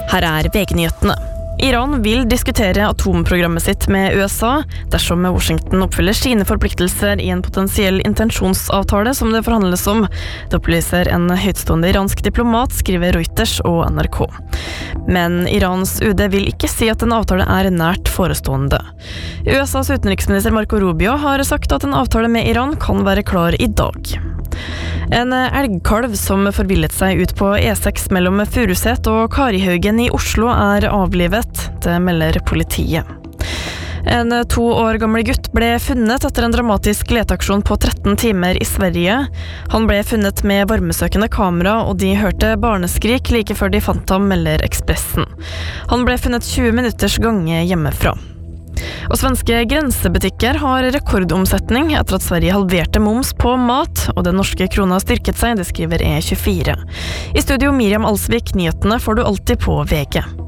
Her VG-nyhetene. Iran vil diskutere atomprogrammet sitt med USA dersom Washington oppfyller sine forpliktelser i en potensiell intensjonsavtale som det forhandles om. Det opplyser en høytstående iransk diplomat, skriver Reuters og NRK. Men Irans UD vil ikke si at en avtale nært forestående. USAs utenriksminister Marco Rubio har sagt at en avtale med Iran kan være klar i dag. En elgkalv som forvillet seg ut på E6 mellom Furuset og Karihaugen i Oslo avlivet, det melder politiet. En 2 år gammel gutt ble funnet etter en dramatisk leteaksjon på 13 timer i Sverige. Han ble funnet med varmesøkende kamera, og de hørte barneskrik like før de fant ham, melder Ekspressen. Han ble funnet 20 minutters gange hjemmefra. Og svenske grensebutikker har rekordomsetning etter at Sverige halverte moms på mat, og den norske krona styrket seg, det skriver E24. I studio Miriam Alsvik, nyhetene får du alltid på VG.